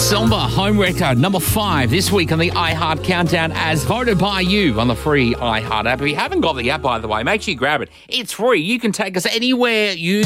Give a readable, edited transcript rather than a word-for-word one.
Somber Home Record number 5 this week on the iHeart Countdown as voted by you on the free iHeart app. If you haven't got the app, by the way, make sure you grab it. It's free. You can take us anywhere you